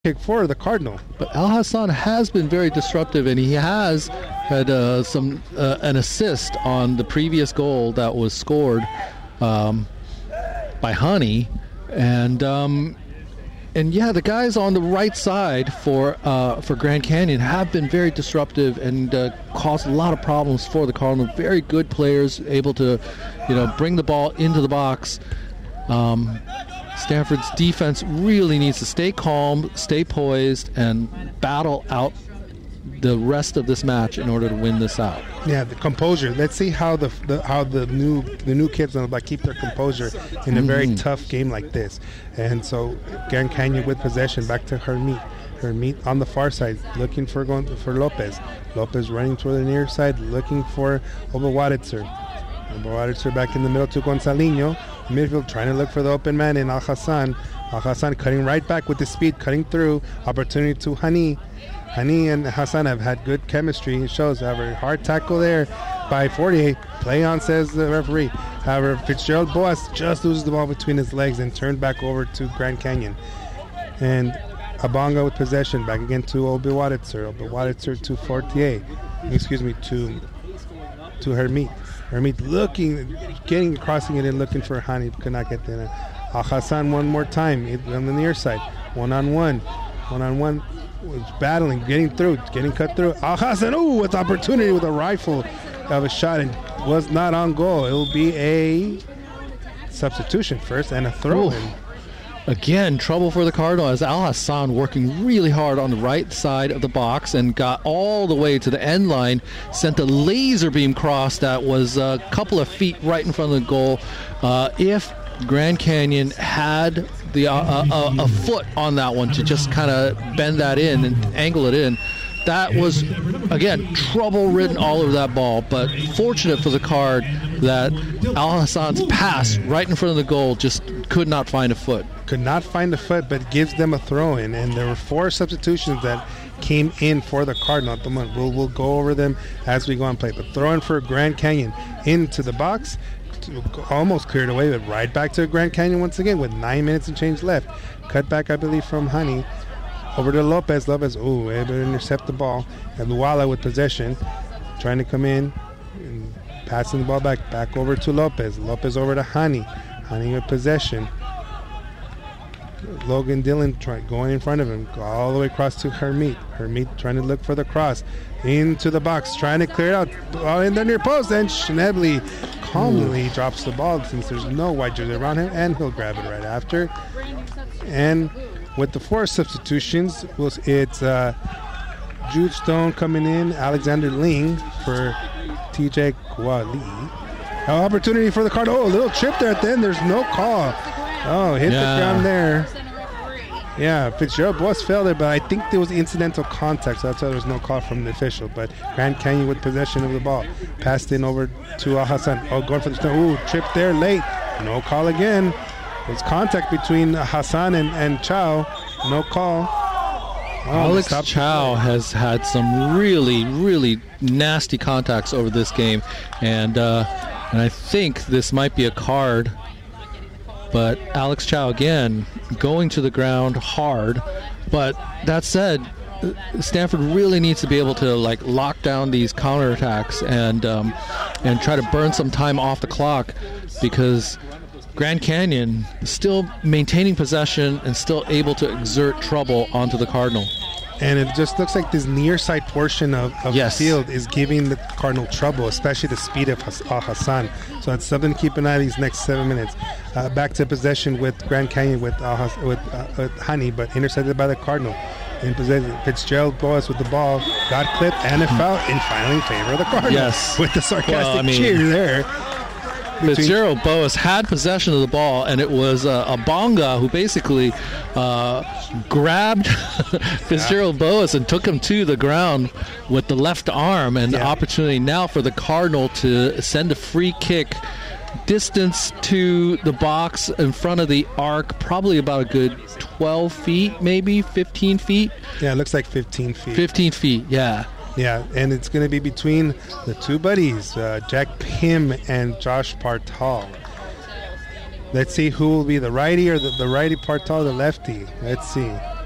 kick for the Cardinal. But Al Hassan has been very disruptive, and he has had an assist on the previous goal that was scored by Honey, and yeah, the guys on the right side for Grand Canyon have been very disruptive and caused a lot of problems for the Cardinal. Very good players, able to, bring the ball into the box. Stanford's defense really needs to stay calm, stay poised, and battle out the rest of this match in order to win this out. Yeah, the composure. Let's see how the new kids know about keep their composure in a very tough game like this. And so Grand Canyon with possession, back to Hermit. Hermit on the far side, looking for Lopez. Lopez running toward the near side, looking for Oberwaditzer. Oberwaditzer back in the middle to Gonzalino. Midfield trying to look for the open man in Al Hassan. Al Hassan cutting right back with the speed, cutting through. Opportunity to Hani. Hani and Hassan have had good chemistry. It shows. However, hard tackle there by 48. Play on, says the referee. However, Fitzgerald Boas just loses the ball between his legs and turned back over to Grand Canyon. And Abanga with possession. Back again to Oberwaditzer. Oberwaditzer to Fortier. To Hermit. Hermit crossing it and looking for Hani. Could not get there. Al Hassan one more time on the near side. One-on-one. Was battling, getting cut through. Al Hassan, with opportunity with a rifle of a shot, and was not on goal. It will be a substitution first and a throw-in. Again, trouble for the Cardinal as Al Hassan working really hard on the right side of the box and got all the way to the end line, sent a laser beam cross that was a couple of feet right in front of the goal. If Grand Canyon had a foot on that one to just kind of bend that in and angle it in, that was, again, trouble-ridden all over that ball, but fortunate for the Card that Al Hassan's pass right in front of the goal just could not find a foot. But gives them a throw-in, and there were 4 substitutions that came in for the Cardinal at the moment. We'll go over them as we go on play. But throw-in for Grand Canyon into the box, almost cleared away, but right back to Grand Canyon once again with 9 minutes and change left. Cut back, I believe, from Honey. Over to Lopez. Able to intercept the ball. And Luala with possession, trying to come in and passing the ball back over to Lopez. Lopez over to Honey. Honey with possession. Logan Dillon going in front of him, all the way across to Hermit. Hermit trying to look for the cross into the box, trying to clear it out in the near post, and Schnebly calmly drops the ball since there's no white jersey around him, and he'll grab it right after. And with the 4 substitutions, it's Jude Stone coming in, Alexander Ling for TJ Kwali. Opportunity for the Card. A little chip there at the end. There's no call. Hit the ground there. Yeah, Fitzgerald Boas fell there, but I think there was incidental contact, so that's why there was no call from the official. But Grand Canyon with possession of the ball. Passed in over to Al Hassan. Going for the stone. Trip there late. No call again. There's contact between Hassan and Chow. No call. Alex Chow has had some really, really nasty contacts over this game, and I think this might be a card. But Alex Chow, again, going to the ground hard. But that said, Stanford really needs to be able to lock down these counterattacks and try to burn some time off the clock, because Grand Canyon is still maintaining possession and still able to exert trouble onto the Cardinal. And it just looks like this near side portion of the field is giving the Cardinal trouble, especially the speed of Al Hassan. So it's something to keep an eye on these next 7 minutes. Back to possession with Grand Canyon with Honey, but intercepted by the Cardinal. In possession, Fitzgerald Boas with the ball, got clipped and a foul, and finally in favor of the Cardinal. Yes. With the sarcastic cheer there. Fitzgerald Boas had possession of the ball, and it was Abanga who basically grabbed Fitzgerald Boas and took him to the ground with the left arm, and the opportunity now for the Cardinal to send a free kick distance to the box in front of the arc, probably about a good 12 feet, maybe 15 feet. Yeah, it looks like 15 feet. 15 feet, yeah. Yeah, and it's going to be between the 2 buddies, Jack Pym and Josh Partal. Let's see who will be the righty or the righty Partal, the lefty. Let's see.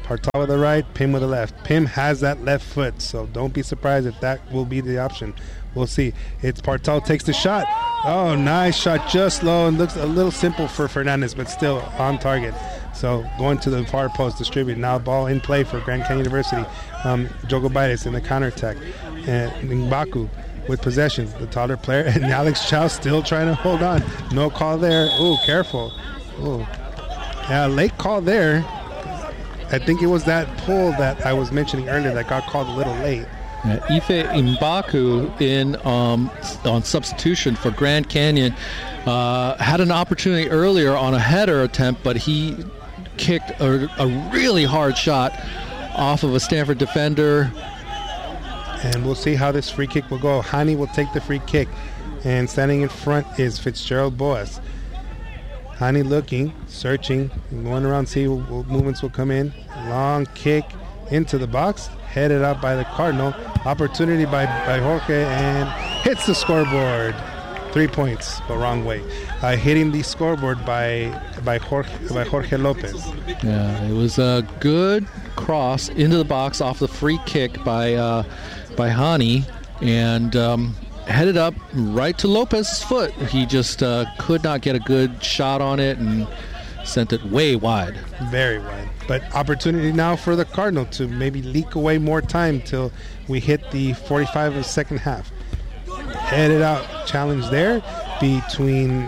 Partal with the right, Pim with the left. Pim has that left foot, so don't be surprised if that will be the option. We'll see. It's Partal takes the shot. Oh, nice shot, just low, and looks a little simple for Fernandez, but still on target. So going to the far post, distribute. Now ball in play for Grand Canyon University. Jokubaitis in the counterattack. And Mbaku with possession, the taller player, and Alex Chow still trying to hold on. No call there. Ooh, careful. Ooh. Yeah, late call there. I think it was that pull that I was mentioning earlier that got called a little late. Ife Mbaku in on substitution for Grand Canyon had an opportunity earlier on a header attempt, but he kicked a really hard shot off of a Stanford defender. And we'll see how this free kick will go. Hani will take the free kick, and standing in front is Fitzgerald Boas. Hani looking, searching, going around, see what movements will come in. Long kick into the box, headed out by the Cardinal. Opportunity by Jorge, and hits the scoreboard. 3 points, but wrong way. Hitting the scoreboard by Jorge Lopez. Yeah, it was a good cross into the box off the free kick by Hani, and headed up right to Lopez's foot. He just could not get a good shot on it and sent it way wide. Very wide. But opportunity now for the Cardinal to maybe leak away more time till we hit the 45 of the second half. Headed out, challenge there between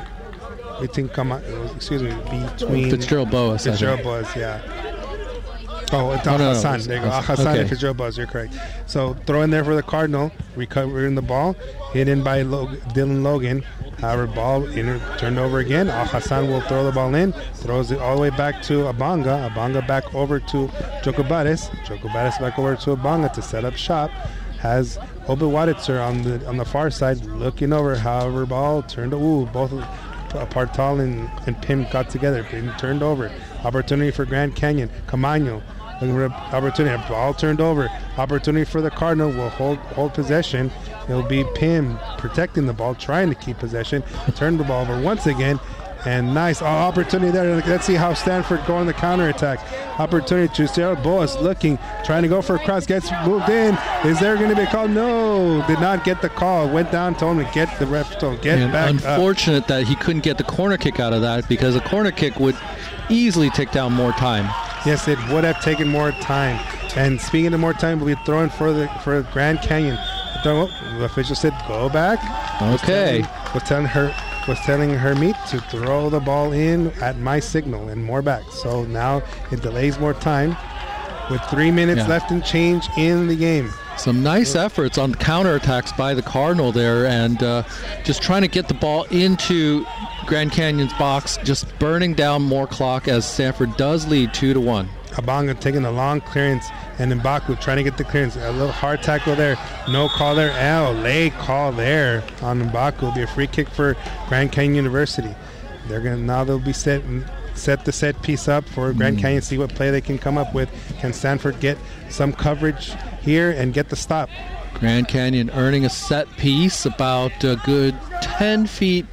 Fitzgerald Boas. Fitzgerald Boas, yeah. Oh, it's Hassan. There you go. Hassan and Fitzgerald Boas, you're correct. So throw in there for the Cardinal, recovering the ball, hit in by Dylan Logan. However, ball turned over again. Hassan will throw the ball in, throws it all the way back to Abanga. Abanga back over to Jokubaitis. Jokubaitis back over to Abanga to set up shop. Has Obe Waditzer on the far side looking over. However, ball turned. Both Partal and Pim got together. Pim turned over. Opportunity for Grand Canyon. Camaño looking for opportunity. Ball turned over. Opportunity for the Cardinal. Will hold possession. It'll be Pim protecting the ball, trying to keep possession. Turn the ball over once again. And nice opportunity there. Let's see how Stanford go on the counterattack. Opportunity to Sarah Boas looking, trying to go for a cross, gets moved in. Is there going to be a call? No, did not get the call. Went down, told him to get the ref, told get and back unfortunate that he couldn't get the corner kick out of that, because a corner kick would easily take down more time. Yes, it would have taken more time. And speaking of more time, we'll be throwing for Grand Canyon. The official said, go back. Okay. Was telling Hermit to throw the ball in at my signal and more back. So now it delays more time with 3 minutes left and change in the game. Some nice efforts on counterattacks by the Cardinal there, and just trying to get the ball into Grand Canyon's box, just burning down more clock as Stanford does lead 2-1. Abanga taking a long clearance, and Mbaku trying to get the clearance. A little hard tackle there. No call there. Late call there on Mbaku. It'll be a free kick for Grand Canyon University. They'll be set the set piece up for Grand Canyon, see what play they can come up with. Can Stanford get some coverage here and get the stop? Grand Canyon earning a set piece about a good 10 feet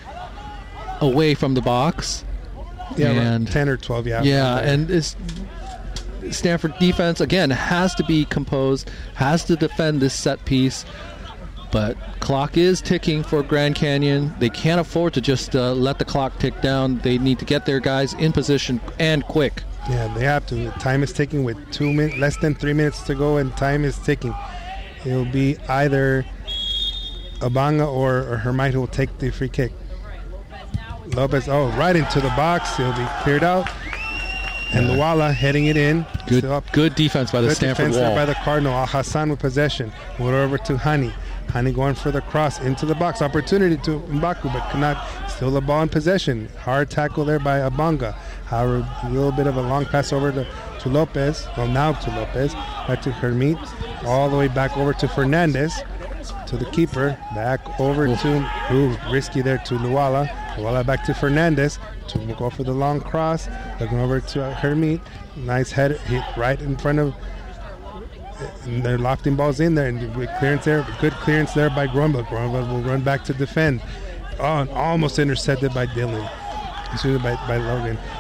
away from the box. Yeah, and 10 or 12, yeah. Yeah, and it's Stanford defense, again, has to be composed, has to defend this set piece, but clock is ticking for Grand Canyon. They can't afford to just let the clock tick down. They need to get their guys in position and quick. Yeah, they have to. Time is ticking with less than 3 minutes to go, and time is ticking. It'll be either Abanga or Hermite who will take the free kick. Lopez, right into the box. It'll be cleared out. And Luala heading it in. Good defense by the Stanford wall. There by the Cardinal. Hassan with possession. Went over to Hani. Hani going for the cross into the box. Opportunity to Mbaku, but cannot. Still the ball in possession. Hard tackle there by Abanga. However, a little bit of a long pass over to Lopez. Well, now to Lopez. Back to Hermit. All the way back over to Fernandez. To the keeper. Back over to... risky there to Luala. Luala back to Fernandez. To go for the long cross. Looking over to Hermit. Nice head hit right in front of... And they're lofting balls in there, and clearance there, good clearance there by Grumble. Grumble will run back to defend. And almost intercepted by Dylan. Excuse me, by Logan.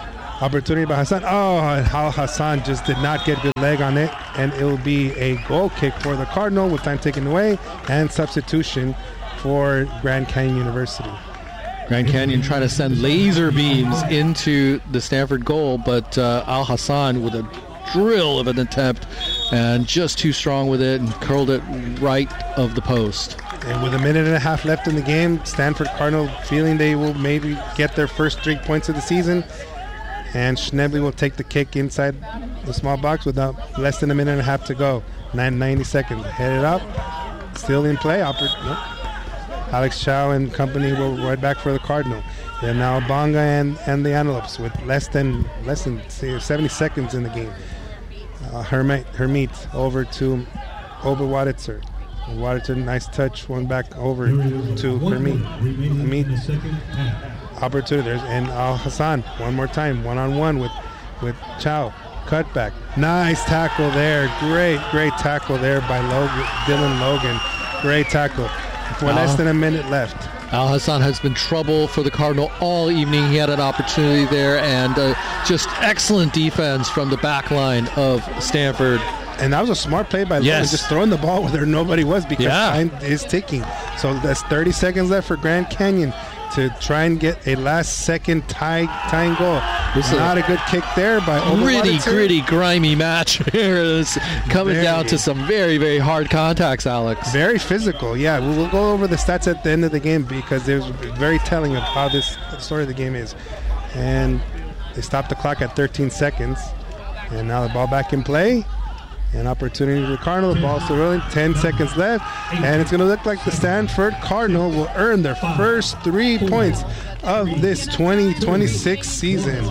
Opportunity by Hassan. Oh, and Al Hassan just did not get good leg on it. And it will be a goal kick for the Cardinal with time taken away and substitution for Grand Canyon University. Grand Canyon trying to send laser beams into the Stanford goal, but Al Hassan with a drill of an attempt and just too strong with it and curled it right of the post. And with a minute and a half left in the game, Stanford Cardinal feeling they will maybe get their first 3 points of the season. And Schnebly will take the kick inside the small box with less than a minute and a half to go. 90 seconds. Headed up. Still in play. Alex Chow and company will right back for the Cardinal. They're now Bonga and the Antelopes with less than 70 seconds in the game. Hermit over to Oberwaditzer. Waditzer, nice touch. One back over to Hermit. Opportunity. And Al Hassan one more time, one-on-one with Chow. Cutback. Nice tackle there. Great tackle there by Dylan Logan. Great tackle. For less than a minute left. Al Hassan has been trouble for the Cardinal all evening. He had an opportunity there, and just excellent defense from the back line of Stanford. And that was a smart play by Logan, just throwing the ball where nobody was because time is ticking. So that's 30 seconds left for Grand Canyon to try and get a last-second tying goal. Not a good kick there by gritty, grimy match here. It's coming down to some very, very hard contacts, Alex. Very physical, yeah. We'll go over the stats at the end of the game because there's very telling of how this story of the game is. And they stopped the clock at 13 seconds. And now the ball back in play. An opportunity for the Cardinal. The ball still rolling. 10 seconds left. And it's going to look like the Stanford Cardinal will earn their first 3 points of this 2026 season.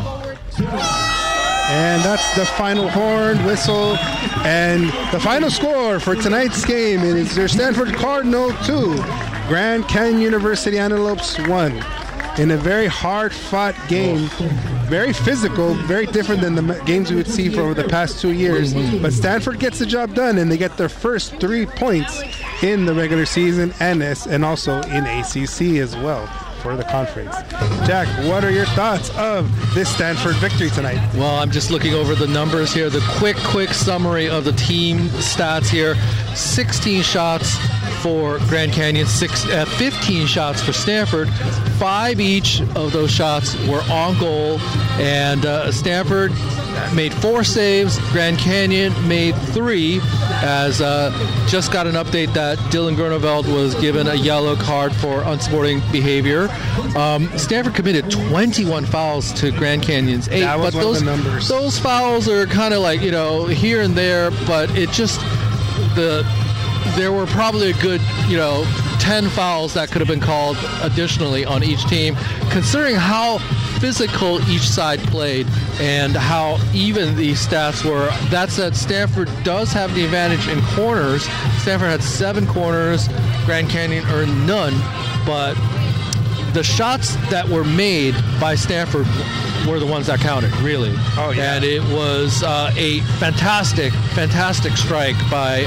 And that's the final horn whistle. And the final score for tonight's game is your Stanford Cardinal 2, Grand Canyon University Antelopes 1. In a very hard-fought game, very physical, very different than the games we would see for over the past 2 years. But Stanford gets the job done, and they get their first 3 points in the regular season and also in ACC as well for the conference. Jack, what are your thoughts of this Stanford victory tonight? Well, I'm just looking over the numbers here. The quick summary of the team stats here. 16 shots for Grand Canyon, 15 shots for Stanford. 5 each of those shots were on goal, and Stanford made 4 saves. Grand Canyon made 3, as just got an update that Dylan Groeneveld was given a yellow card for unsporting behavior. Stanford committed 21 fouls to Grand Canyon's 8. That was one of the numbers. Those fouls are kind of like, here and there, but it just there were probably a good, 10 fouls that could have been called additionally on each team, considering how physical each side played and how even the stats were. That said, Stanford does have the advantage in corners. Stanford had 7 corners. Grand Canyon earned none, but the shots that were made by Stanford were the ones that counted, really. Oh, yeah. And it was a fantastic strike by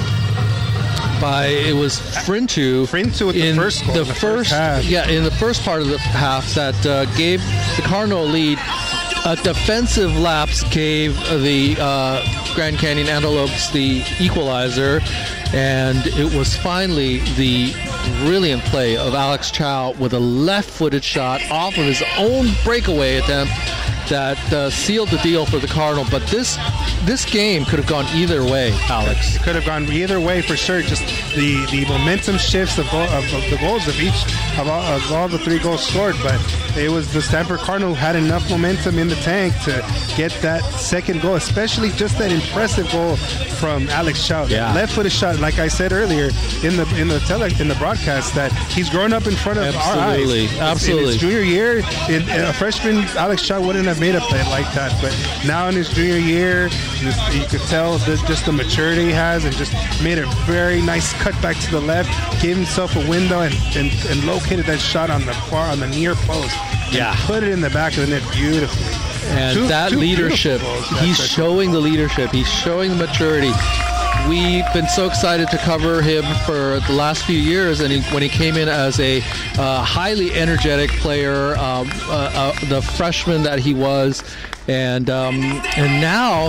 it was Frintu with the first goal, in the first half. Yeah, in the first part of the half that gave the Cardinal a lead. A defensive lapse gave the Grand Canyon Antelopes the equalizer, and it was finally the brilliant play of Alex Chow with a left-footed shot off of his own breakaway attempt that sealed the deal for the Cardinal. But this game could have gone either way, Alex. It could have gone either way for sure. Just the momentum shifts of the goals of all the 3 goals scored. But it was the Stanford Cardinal who had enough momentum in the tank to get that second goal, especially just that impressive goal from Alex Chow. Yeah. Left-footed shot, like I said earlier in the broadcast, that he's grown up in front of our eyes. Absolutely. In his junior year, a freshman, Alex Chow wouldn't have made a play like that. But now in his junior year, you could tell just the maturity he has, and just made a very nice cut back to the left, gave himself a window, and located that shot on the near post. Yeah. And put it in the back of the net beautifully. And that leadership, he's showing the leadership. He's showing the maturity. We've been so excited to cover him for the last few years, and when he came in as a highly energetic player, the freshman that he was, And now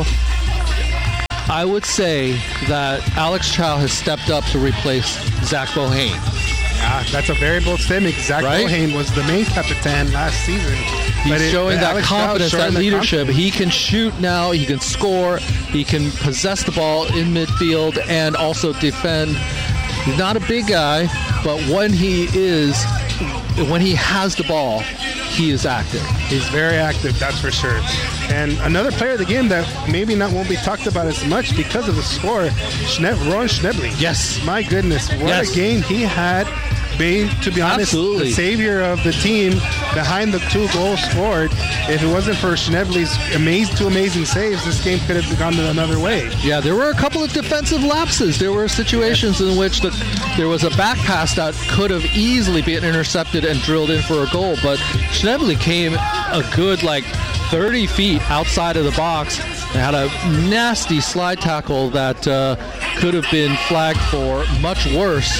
I would say that Alex Chow has stepped up to replace Zach Bohane. Yeah, that's a very bold statement. Zach Bohane was the main captain last season. He's showing that confidence, that leadership. He can shoot now. He can score. He can possess the ball in midfield and also defend. He's not a big guy, but when he has the ball, he is active. He's very active, that's for sure. And another player of the game that maybe won't be talked about as much because of the score, Rowan Schnebly. Yes. My goodness, what a game he had. To be honest, Absolutely. The savior of the team behind the 2 goals scored. If it wasn't for Schnebly's two amazing saves, this game could have gone another way. Yeah, there were a couple of defensive lapses. There were situations in which there was a back pass that could have easily been intercepted and drilled in for a goal, but Schnebly came a good 30 feet outside of the box and had a nasty slide tackle that could have been flagged for much worse.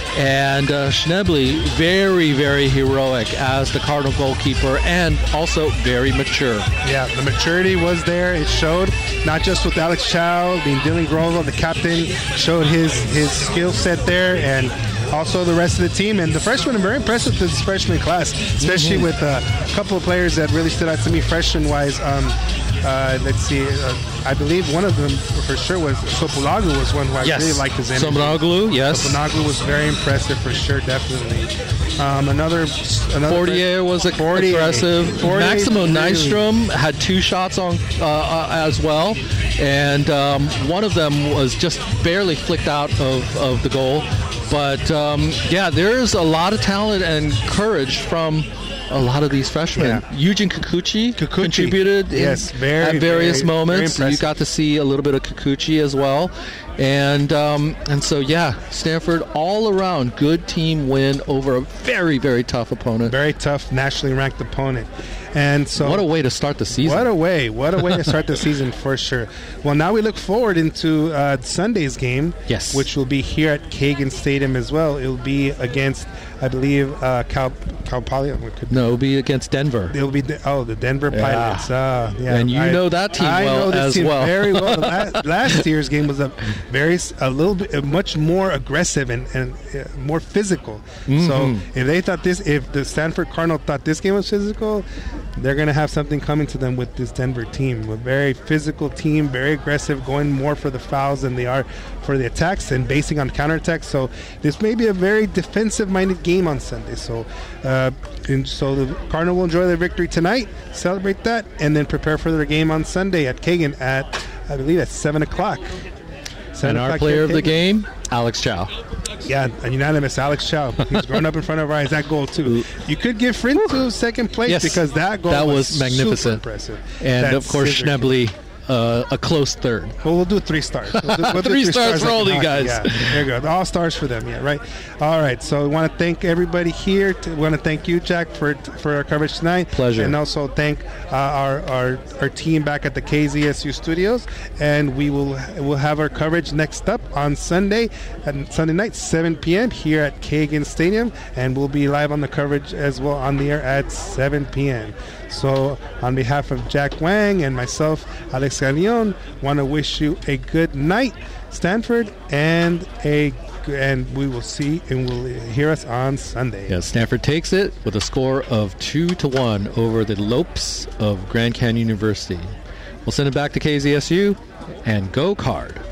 And Schnebly, very, very heroic as the Cardinal goalkeeper and also very mature. Yeah, the maturity was there. It showed not just with Alex Chow, Dylan Grovo, the captain, showed his skill set there, and also the rest of the team. And the freshmen are very impressive with this freshman class, especially with a couple of players that really stood out to me freshman-wise. Let's see. I believe one of them for sure was Sopologlu was one who I really liked his energy. Sopologlu, yes. Sopologlu was very impressive for sure, definitely. Another Fortier was aggressive. Maximo Nystrom had 2 shots on as well, and one of them was just barely flicked out of the goal. But there's a lot of talent and courage from a lot of these freshmen. Yeah. Eugene Kikuchi contributed at various moments. You got to see a little bit of Kikuchi as well. And so, Stanford all around good team win over a very, very tough opponent. Very tough, nationally ranked opponent. And so, what a way to start the season. What a way to start the season for sure. Well, now we look forward into Sunday's game, yes, which will be here at Kagan Stadium as well. It will be against, I believe, Cal Poly. No, it'll be against Denver. It'll be the Denver Pilots. And you know that team well as well. Very well. Last year's game was much more aggressive and more physical. Mm-hmm. So if the Stanford Cardinal thought this game was physical, they're going to have something coming to them with this Denver team. A very physical team, very aggressive, going more for the fouls than they are for the attacks and basing on counterattacks. So this may be a very defensive-minded game on Sunday. So the Cardinal will enjoy their victory tonight, celebrate that, and then prepare for their game on Sunday at Kagan at, I believe, at 7 o'clock. And our player of the game, Alex Chow. Yeah, a unanimous Alex Chow. He's grown up in front of our eyes. That goal, too. You could give Frintu second place because that goal was magnificent. Super impressive. And, of course, Schnebly, a close third. Well, we'll do 3 stars. We'll do 3 stars for all these guys. Yeah, there you go. All stars for them. Yeah, right. All right. So we want to thank everybody here. We want to thank you, Jack, for our coverage tonight. Pleasure. And also thank our team back at the KZSU studios. And we'll have our coverage next up on Sunday night, 7 p.m. here at Kagan Stadium, and we'll be live on the coverage as well on the air at 7 p.m. So on behalf of Jack Wang and myself, Alex Galeon, want to wish you a good night, Stanford, and we will see and will hear us on Sunday. Yeah, Stanford takes it with a score of 2-1 over the Lopes of Grand Canyon University. We'll send it back to KZSU, and go Card.